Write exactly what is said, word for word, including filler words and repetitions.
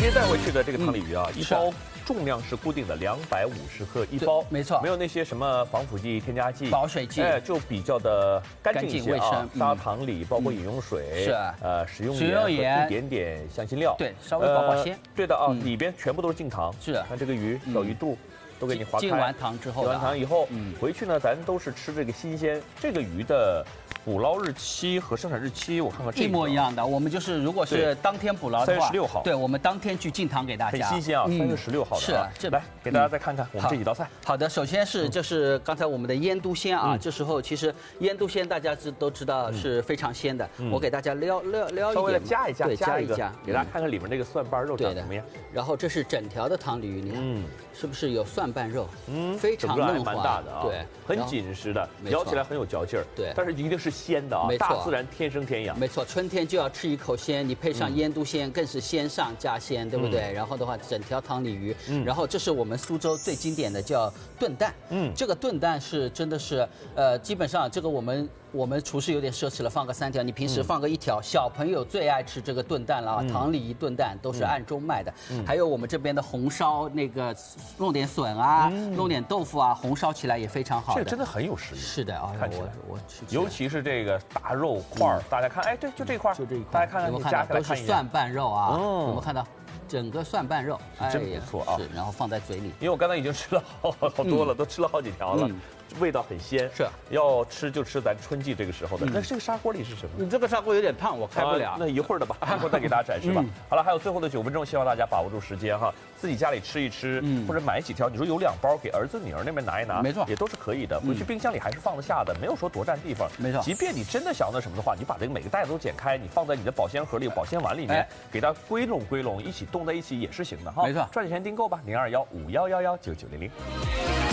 今天带回去的这个汤鲤鱼啊，一包重量是固定的，两百五十克一包， 没错， 没有那些什么防腐剂、添加剂、 保水剂， 哎，就比较的干净一些啊。砂糖里包括饮用水， 是呃，食用食用盐， 一点点香辛料， 对，稍微保保鲜。 对的啊，里边全部都是净糖。 是， 看这个鱼小鱼肚。都给你划开。 浸完糖之后， 浸完糖以后，嗯，回去呢，咱都是吃这个新鲜。这个鱼的捕捞日期和生产日期，我看看这一模一样的。我们就是如果是当天捕捞的话， 三月十六号， 对，我们当天去进糖给大家， 很新鲜啊，三月十六号的。 是， 这来给大家再看看我们这几道菜。 好的，首先是就是刚才我们的腌笃鲜啊，这时候其实腌笃鲜大家知都知道是非常鲜的，我给大家撩撩撩一点， 稍微加一加， 对，加一加，给大家看看里面这个蒜瓣肉长怎么样。 然后这是整条的汤鲤鱼，你看，是不是有蒜瓣肉？嗯。非常嫩滑， 大的啊，对，很紧实的，咬起来很有嚼劲儿， 对， 但是一定是鲜的啊，大自然天生天养， 没错，春天就要吃一口鲜，你配上腌笃鲜，更是鲜上加鲜，对不对？然后的话，整条汤鲤鱼，然后这是我们苏州最经典的叫炖蛋，嗯，这个炖蛋是真的是，呃，基本上这个我们。我们厨师有点奢侈了，放个三条，你平时放个一条。小朋友最爱吃这个炖蛋了啊，汤鲤鱼炖蛋都是暗中卖的。还有我们这边的红烧那个，弄点笋啊，弄点豆腐啊，红烧起来也非常好。 这个真的很有食欲。 是的啊， 看起来我尤其是这个大肉块儿，大家看，哎，对，就这一块， 就这一块， 大家看看，你夹起来看一下， 都是蒜瓣肉啊，有没有看到？整个蒜瓣肉， 真不错啊！ 是，然后放在嘴里。 因为我刚才已经吃了好好多了，都吃了好几条了，味道很鲜。 是， 要吃就吃咱春季这个时候的。那这个砂锅里是什么？ 你这个砂锅有点烫，我开不了。 那一会儿的吧，一会儿再给大家展示吧。好了，还有最后的九分钟，希望大家把握住时间哈，自己家里吃一吃，或者买几条。你说有两包给儿子女儿那边拿一拿， 没错， 也都是可以的。回去冰箱里还是放得下的，没有说多占地方。 没错， 即便你真的想要那什么的话，你把这个每个袋子都剪开，你放在你的保鲜盒里、保鲜碗里面，给它归拢归拢，一起冻在一起也是行。 没错， 赚钱订购吧，零二幺五幺幺幺九九零零。